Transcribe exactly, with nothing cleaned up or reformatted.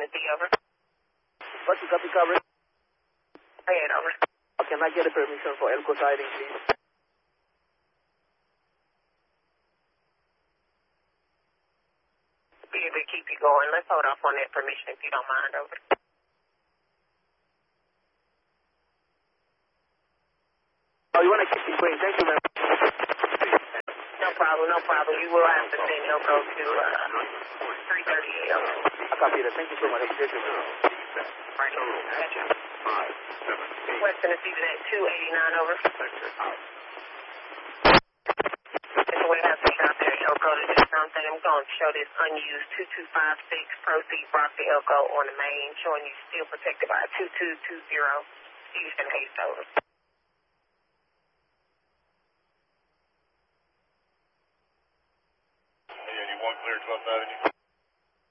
Tennessee, over. What you copy coverage? Ahead, over. Can I get a permission for Elko sighting, please? Be able to keep you going. Let's hold off on that permission if you don't mind, over. Oh, you want to keep me going? Thank you, ma'am. No problem, no problem. You will have to send Elko to uh, three thirty-eight, over. I copy that. Thank you so much. Appreciate it. Right. West Tennessee to that two eighty-nine, over. It's a way out there out there, Elko, to do something. I'm going to show this unused two two five six proceed Broccoli Elko on the main, showing you still protected by a two two two zero Houston Haste, over. Hey, you want clear twelve Avenue?